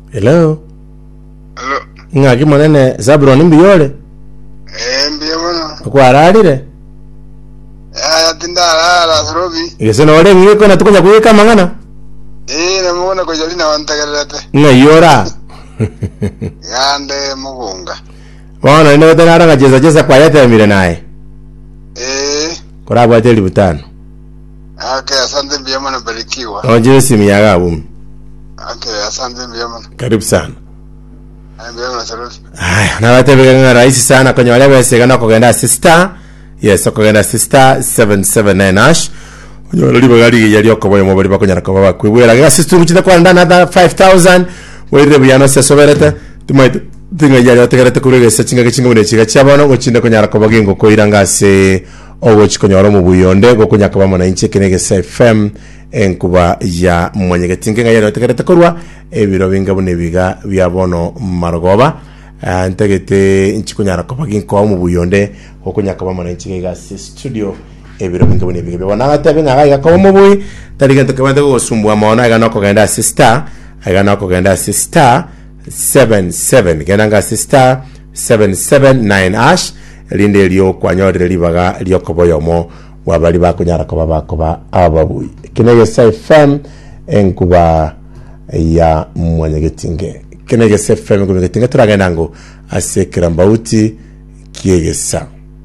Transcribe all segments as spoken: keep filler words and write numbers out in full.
Hello. Hello. Ngaki monene Zabron mbiyole. Eh mbiyona. Kwa ralire. Ya tindara la srobi. Yese no ole ngiko na tukunya kuweka mangana. Eh na muona ko jali na wantagalate. Ngayora. Yande mugunga. Wana ino tena aranga jeza jeza kwa yete mire naye. Eh. Kora bwate libutano. Okay, asante mbiyona barikiwa. Onje simu ya gabu. Okay, asante mbiyona. Karibu sana. Mbiyona srobi. Haya, na wate bega rahisi sana kwenye wale wese kana kugenda sister. Yes, kugenda sister seven seven nine hash. Onyo libo gali yali okoboye mo bali bakonya ko baba kwibwera ga sister mchita kwa ndana da five thousand. Were buyano se soberete. Tumai tinga yali otegerete kurege se chinga chinga mune chiga chabano go chinda konya ko bagingo ko iranga se owo chikonyoro mu buyonde go kunya ko bamana inche kinege se F M enkuba ya mwanyege tinga yali otegerete kurwa ebiro binga bune biga byabono marogoba. Antegete inchikunyara ko bagingo mu buyonde go kunya ko bamana inche ga se studio ebiro binga bune biga bona gatabe ngaga ko mu buyi taligente ko bande go sumbwa maona ga nako genda sister aga nako genda sister seven seven genanga sister seven seven nine ash linde liyo kwanyore libaga liyo koboyomo wabali bakunyara ko babakoba ababuyi kinege sfm enkuba ya mwanyegetinge kinege sfm kumegetinge turagenda ngo asekera mbauti kiegesa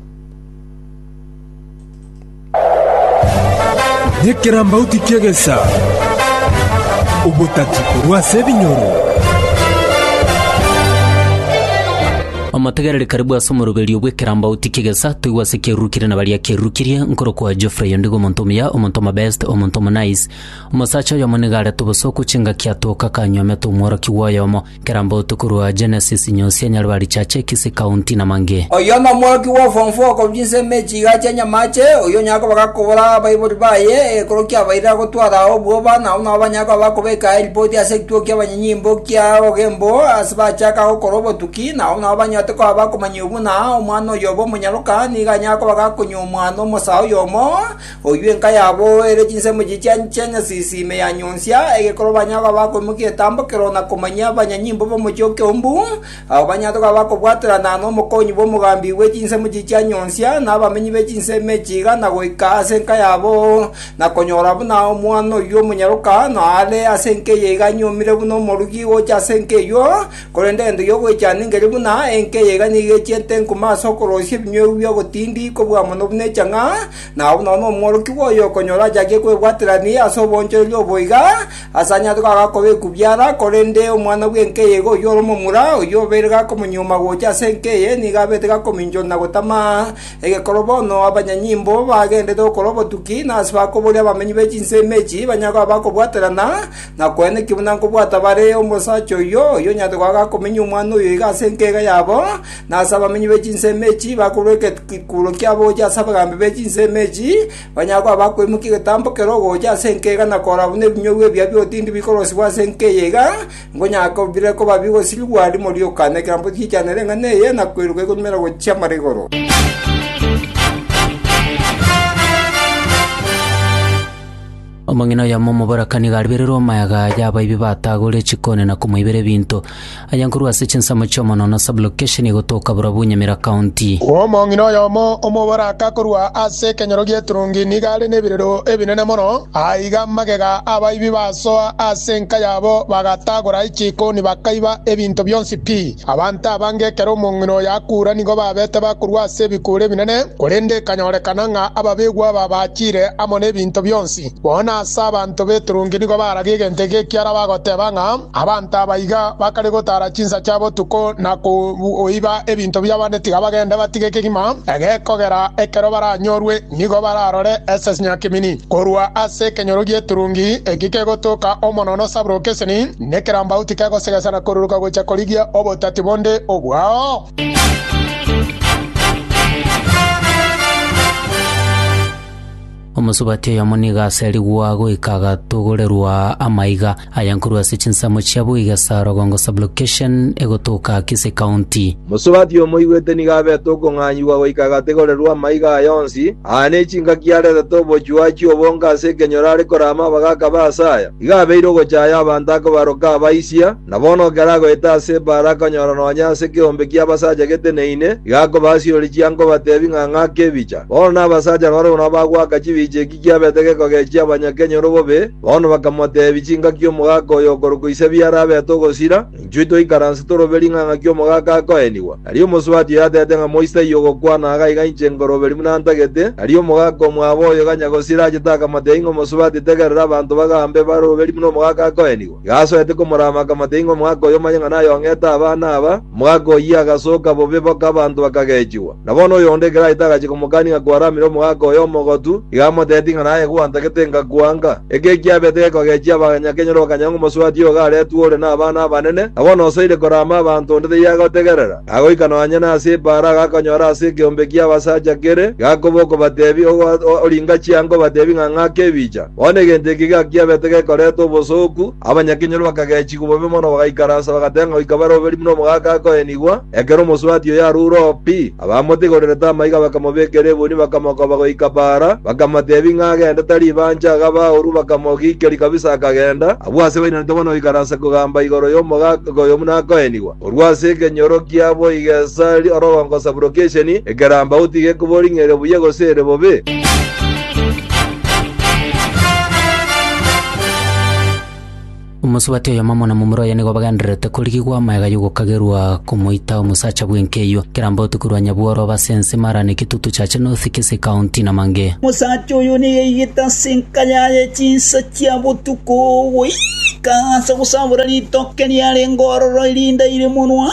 yekera mbauti kiegesa ubutatu wa sebinyoro Amategerere karibu asomorobeli obwekiramba utikigesa tuwase kerukire na bali akerukirie nkoro kwa Geoffrey ndigo montomia omontoma best omontoma nice omasacha yo monegare tubosoko chinga kiatoka kanyome tumwora kiwayo mo kiramba utukuru Genesis nyosia nyarwari chache kisi county na mange oyo na mwora kiwa form four ko jinse mechi gacha nyamache oyo nyako bakakobora bible baye ekorokia baira gotwara obwoba na una abanyako bakobeka report ya sector kya banyimbo kya ogembo asibachaka okorobo tuki na una abanya toko abakomanyubu na omwana yobo munyaruka ni ganyako bagakunya omwana omusao yomo oywenka yabo ere jinse mujichanya chenya sisime ya nyonsia egekoro banyako bakomukie tambokero na komanya banyanyimbo bo mujoke ombu abanyato bakobwatira na no mukonyi bo mugambi we jinse mujichanya nyonsia na bamenyi be jinse mechiga na goika senka yabo na konyora buna omwana yo munyaruka na ale asenke yeganyomire buno morugi go chasenke yo korende ndo yo gochana ngeri buna ke yega ni ge chenten kuma sokoroshi byo byo gotindi ko bwa mono bne changa na no no moro kiwo yo konyora jage ko watrani aso boncho lyo boiga asanya to ka ko be kubyara korende omwana bwenke yego yo romo mura yo berga ko munyuma gocha senke ye ni ga betega ko minjo na gotama ege korobo no abanyanyimbo bagende to korobo tuki na asba ko bole bamenyi be chinse mechi banyaka bako bwatrana na kwene kibuna ko bwatabare omosacho yo yo nyato ka ko minyo mwana yo ga senke ga yabo na saba menyi bejinse mechi bakureke kikulo kyabo ja saba gambe bejinse mechi banyako abakwemuki gatambo kerogo ja senkega na kora bune byobwe byabyo tindi bikorosi wa senkeyega ngonyako bireko babigo silwari muri okane kampo kicyane ngane ye na kwerwe ko mera go cyamaregoro omangina ya momo barakani galberero mayaga yaba ibibatagore chikone na kumoibere binto ayankuru asichensa machomo no sub location igotoka burabunya mera county omangina ya mo omo baraka kurwa ase kenyorogie turungi nigale nebirero ebinene mono aiga magega aba ibibaso ase nkayabo bagatagora ichiko ni bakaiba ebinto byonsi pi abanta abange kero mongino yakura nigo babete bakurwa ase bikure binene korende kanyorekana nga ababegwa babachire amone ebinto byonsi bona abantu beturungi nigo baragigente gekiara bagoteba nga abantu abayiga bakari gotara chinsa cyabo tuko na kuiba ebinto byabane tigabagenda batigeke gima egekogera ekero baranyorwe nigo bararore ss nyakimini korwa ase kenyorogie turungi egike gotoka omonono sabro keseni nekeramba utika gosegasana koruruka gocha koligia obotati bonde ogwao omusubati oyo muniga aseri gwago ikaga tugurerwa amaiga ayankuru asichinsamo chiabo igasa rogongo sublocation egotoka Kise County. Musubati oyo moigwete nigabe tokong'anywa goikaga tegorerwa amaiga yonsi ane chinga kiare tobo chuachi obonga ase kenyorare korama bagaka basaya igabe iro gochaya abantu akobaroka abaisia nabono garago etase baraka nyoranonya ase kiombe kia basaja geteneine igako basiori chiango batebi ng'ang'a kebicha bono nabasaja noro nabagwaka chibiche kikiabetege kogechia abanyakenya robobe bono bakamotebi chinga kiomogaka oyo korukoise biarabe togosira nchuito ikaranse toroberi ng'ang'a kiomogaka akoeniwa ario musubati yatete ng'a moista yogo kwana aga igainche ngoroberi munantagete ario mogaka omwabo oyo ganyagosira achitaka mateingo musubati tegerera abantu bagambe baroberi muno mogaka akoeniwa igasoete komoramaka mateingo mogaka oyo manye ng'a nayong'eta abana aba mogaka oyi agasoka bobe boka abantu bakagechiwa nabono oyo onde kera itagachi komokani ng'a kwaramire omogaka oyo omogotu igamoteti ng'a naye gwantagete nga kwanga eke kiabete kogechia abanyakenya bakanyanga musubati oyo garetu ore na abana abanene nabono osoire korama abantu onde yagotegerera agoikana wanyana ase para gakonyora ase kiombe kia basaja kere gakoboko batebi oringa chiango batebi ng'ang'a kebicha one gente kigakiabete gekoretwo obosoku abanyakenya bakagechi kubobe mono bagaikarasa bagatenga oikabaro beri muno mogaka akoenigwa ekero musubati oyo aruro pi abamotigorereta amaiga bakamobekera eboni bakamokoba goikapara bakamatebi ng'agende tari banja gabaoru bakamogikeri kabisa akagenda abwase bainanete bono oikarasa kugamba igoro y'omogaka oyo munakoenigwa orwase kenyoro kiabo igesa orogongo sublocation ekeramba utige kuboring'ere buye gosere bobe. Omusubati oyo mamona mumuroya nigo baganderete kurigigwa amaiga yugokagerwa kumuita omusacha bwenkeyo keramba otukurwa nyabuoro basense marane kitutu chache North Kise County na mange musacha oyo ni yita sinkayaye chinsa chia butuko wika gusabura litoke lyale ngororo ilinda ile munwa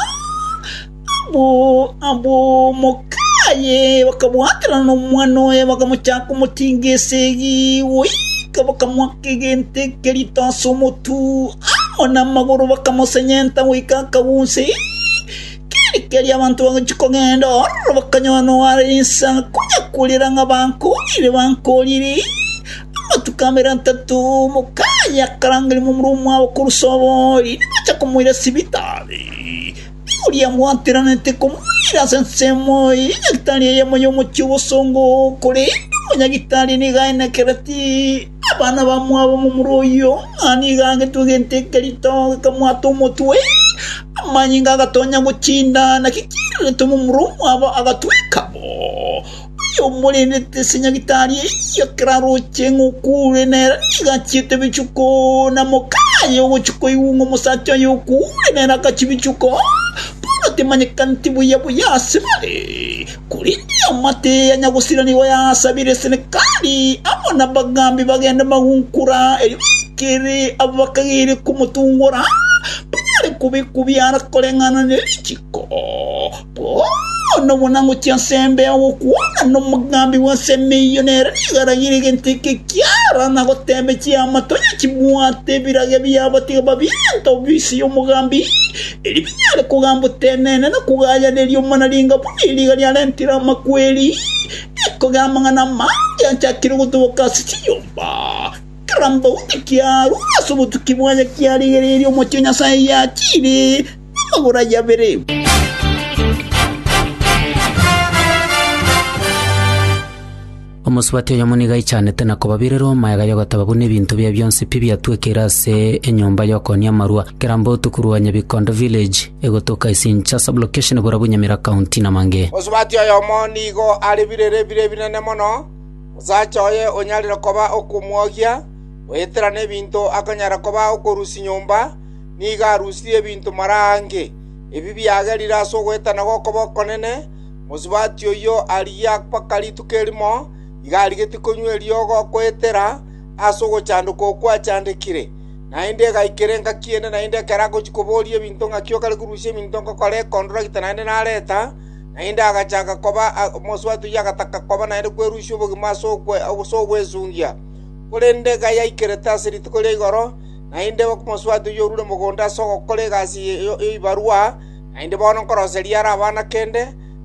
abu abu mokaye bakabwatira n'omwana oyo bakamuchaka umutingesegi wika bakamwakegente kerita somutu amona maguru bakamusenyenta wika kabunse keri keri abantu bagachikogenda orro bakanywana warinsa kunyakulira ng'abankolire bankolire amatukamera ntatu mukaya karangiri mu murumu abo kurusobori nibacha kumwira sibitari uriya mwateranete kumwira sensemo nyagitari yamoyo mu cyubosongo kure nyagitari ni gaina kerati abana bamwabo mu muroyo ani gange tugente kerito kamwato mutwe amanyinga gatonya gucinda nakikire to mu murumu abo agatwekabo yo mulende senyagitari yo kraro chengu kure nera gachite bichuko na mokayo guchuko yungo musacho yo kure nera kachibichuko te manyekanti buya buya semale kuri amate anyagusira ni waya sabire senekali amona bagambi bagenda mahunkura erikere abakagire kumutungora bari kubikubyara kolengana n'ikiko bo no munango cyansembe awo kuona no mugambi wa semillionaire garagire gente ke kyara na gotembe cyamatonya kimuate birage byabati babiento bisi yo mugambi eri binyale kugamba tenene na kugaya nelyo manalinga bunili gali alentira makweli ekogamba ngana manje anchakira gutuka sitiyomba karamba utikiaru asubutu kimwanya kyali elyo mochonya sai yakire magura yabere. omusubati oyo muniga ichanete na kobabirero mayaga yogataba n'ebintu bya byonse pibya twekera se enyomba yokonia marua keramba otukurwa Nyabikondo village egotoka Isincha sublocation bora Bunyamira county na mange omusubati oyo monigo ali birere bire binene mono musacha oye onyalira koba okumwogia wetera n'ebintu akanyara koba okorusi nyomba niga rusi ebintu marange ebi byagerira so gwetana gokoba konene musubati oyo ali yakpakali tukerimo igali getikonywe lyogo kwetera asogo chanduko kwa chandikire nainde gaikerenga kiene nainde karago chikobolie bintu ngakyo kale kurushe bintu ngakole contract nainde naleta nainde agachaka koba moswatu yagataka koba nainde kwerusho bogimaso kwe so gwezungia kulende gaya ikereta siri tukole igoro nainde moswatu yorure mugonda so kole gasi ibarua nainde bono koroseria abana kende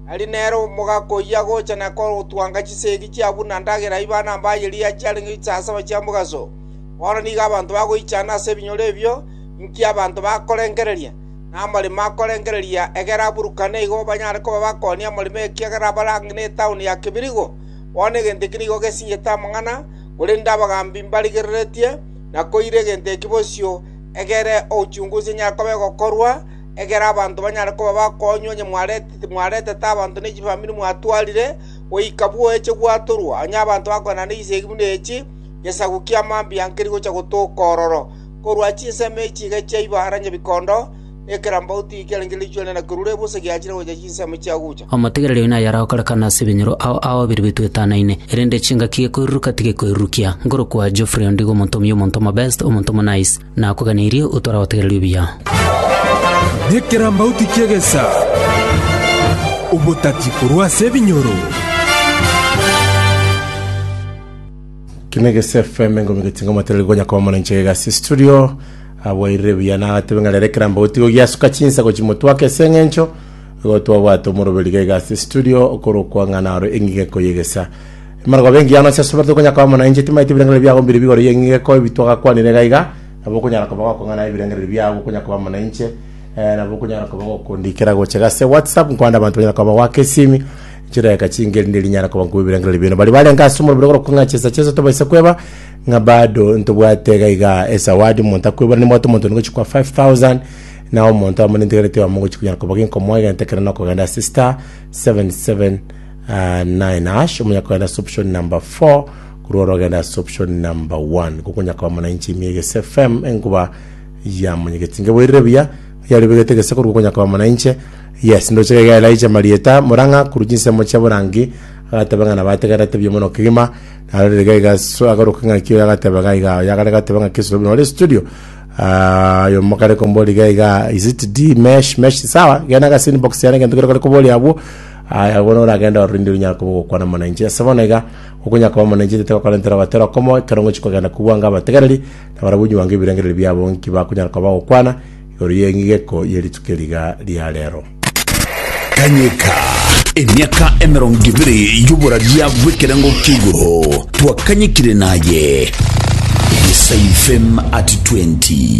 ali nero mugakoya gocha na ko twanga chisegi chiabu nandagira ibana mbaye lia challenge itsasa bachiambugaso ora niga abantu bagoichana se binyore byo inki abantu bakorengereria namali makorengereria egera burukane igo banyare ko bakonia molime kiagera barangne town ya Kibirigo one gente kinigo gesiyeta mangana ulinda bagambi mbaligeretie na koire gente kibosio egere ochunguzi nyakobe gokorwa egera abantu banyare ko bakonyo nye mwarete mwarete ta abantu ne family mwatwalire oikabu eche gwaturwa anya abantu bakona ne isegi munechi yesagukia mambi yankirigo cha gutokororo korwa chiseme chiga chaibaranye bikondo ekerambauti kelengeli chwene na kurure bose gyachira goja chiseme chagucha amategerere ina yara okarakana sibinyoro ao ao birbitu etanaine erende chinga kie koiruka tige koirukia ngoro kwa Geoffrey Ondigo montomyo montoma best o montoma nice na kuganirie utora wategerere bia Nekerambauti kiegesa ubutati kurwa sebinyoro Kinege F M ngo migetinga matele gonya kwa mwana nchega si studio abo irebi na tebenga lerekera mboti go yasuka chinsa ko chimoto wake sengencho go to wato morobeliga ga si studio okoro kwa nganaro engige ko yegesa margo bengi yana se sobato gonya kwa mwana nje timaiti bilengele bya gombiri bigoro yengige ko bitoka kwa nire gaiga abo kunya ko bako ngana bilengele bya go kunya kwa mwana nje nabo kunya ko bako kundikira go chega se WhatsApp kwanda bantu nyana kwa wake simi chira ya kachingeli ndeli nyana kwa bantu bilengele bino bali bale ngasumo bigoro kunga chesa chesa to baise kweba nga bado ntubwatega iga esawadi monta kweba ni moto monto ngo chikwa five thousand na o monta amene integrate wa mungu chikunya ko bakin ko moya ntekera no ko ganda sister seven seven nine hash umunya ko ganda option number four kuroro ganda option number one kukunya ko mana inchi miege F M enguba ya munye getinge bwirebia yali begetege sekuru kukunya ko mana inchi yes ndo chege ga laija marieta moranga kurujinse mo chaburangi atabanga na bategara tebye mono kigima arega ga so agaruka kiyo yagatabanga ga yagarega tabanga kiso no studio ah yo makare komboli ga ga is it D mesh mesh sawa gana ga sin box yana ngendo ko komboli abu aya wono ra genda rindi nya ko ko na mona nje sabona ga kukunya ko mona nje te ko lentera batera komo karongo chiko gana kubanga bategarali na barabuju wange birengere byabo nkiba kunya ko ba kwana yori yengige ko yeri tukeliga lialero Kanyeka emyaka emerongo ibiri yubura bya bwekerango kiguro twakanyikire naye F M at twenty